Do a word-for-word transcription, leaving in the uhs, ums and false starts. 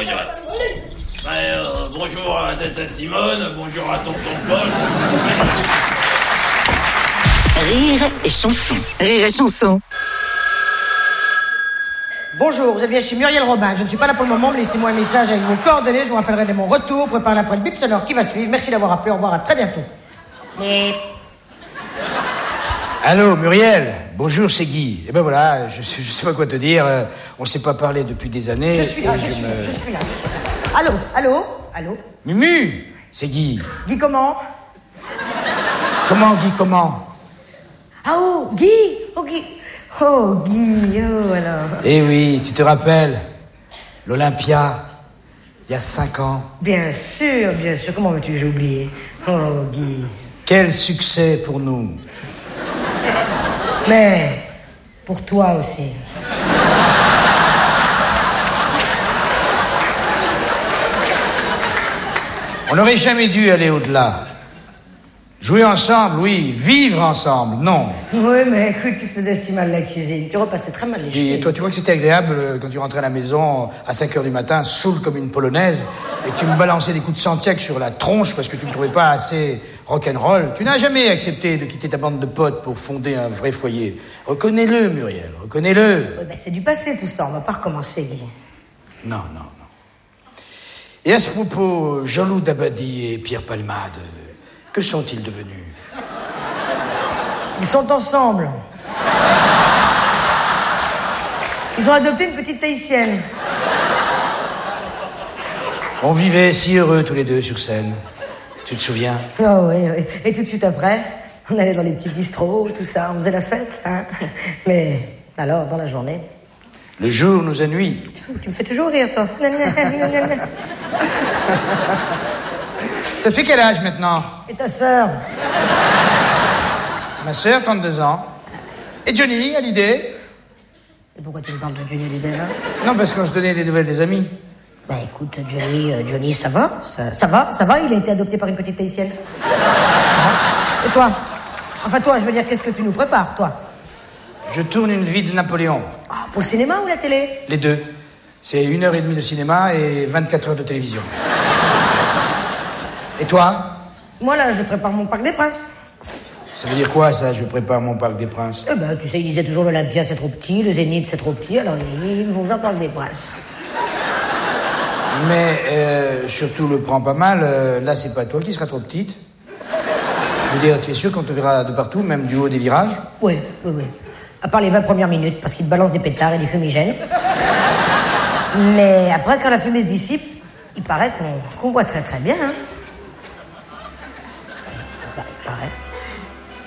bonjour. Bah, euh, bonjour à Tata Simone, bonjour à Tonton Paul. Rire et chanson. Rire et chanson. Bonjour, vous êtes bien chez Muriel Robin. Je ne suis pas là pour le moment, mais laissez-moi un message avec vos coordonnées. Je vous rappellerai dès mon retour. Préparez après le bip sonore qui va suivre. Merci d'avoir appelé. Au revoir, à très bientôt. Et... Allô, Muriel. Bonjour, c'est Guy. Et ben voilà, je, je sais pas quoi te dire. Euh, on s'est pas parlé depuis des années. Je suis là, je, je suis, me... là, je suis là, je suis là. Allô, allô, allô. Mumu, c'est Guy. Guy comment? Comment, Guy, comment? Ah oh, Guy, oh Guy, oh Guy, oh alors. Eh oui, tu te rappelles l'Olympia, il y a cinq ans. Bien sûr, bien sûr. Comment veux-tu que j'ai oublié? Oh Guy. Quel succès pour nous. Mais pour toi aussi. On n'aurait jamais dû aller au-delà. Jouer ensemble, oui. Vivre ensemble, non. Oui, mais écoute, tu faisais si mal la cuisine. Tu repassais très mal les choses. Et toi, tu vois que c'était agréable euh, quand tu rentrais à la maison à cinq heures du matin, saoul comme une polonaise, et que tu me balançais des coups de Santiago sur la tronche parce que tu ne me trouvais pas assez rock'n'roll. Tu n'as jamais accepté de quitter ta bande de potes pour fonder un vrai foyer. Reconnais-le, Muriel, reconnais-le. Oui, ben c'est du passé tout ça, on va pas recommencer, Guy. Non, non, non. Et à ce propos, Jean-Loup Dabadi et Pierre Palmade, que sont-ils devenus? Ils sont ensemble. Ils ont adopté une petite Tahitienne. On vivait si heureux tous les deux sur scène. Tu te souviens? Oh oui, oui. Et tout de suite après, on allait dans les petits bistrots, tout ça, on faisait la fête, hein. Mais alors, dans la journée... Le jour nous ennuie. Tu me fais toujours rire, toi. Ça te fait quel âge maintenant? Et ta sœur? Ma sœur, trente-deux ans. Et Johnny, à l'idée? Et pourquoi tu me parles de Johnny Hallyday, là? Non, parce qu'on se donnait des nouvelles des amis. Bah écoute, Johnny, euh, Johnny, ça va, ça, ça va, ça va, il a été adopté par une petite Tahitienne. Et toi? Enfin toi, je veux dire, qu'est-ce que tu nous prépares, toi? Je tourne une vie de Napoléon. Ah, pour le cinéma ou la télé? Les deux. C'est une heure et demie de cinéma et vingt-quatre heures de télévision. Et toi? Moi, là, je prépare mon Parc des Princes. Ça veut dire quoi, ça, je prépare mon Parc des Princes? Eh ben, tu sais, ils disaient toujours l'Olympia, c'est trop petit, le Zénith, c'est trop petit, alors ils vont faire Parc des Princes. Mais euh, surtout, le prends pas mal. Euh, là, c'est pas toi qui seras trop petite. Je veux dire, tu es sûr qu'on te verra de partout, même du haut des virages? Oui, oui, oui. À part les vingt premières minutes, parce qu'ils te balancent des pétards et des fumigènes. Mais après, quand la fumée se dissipe, il paraît qu'on qu'on voit très très bien, hein.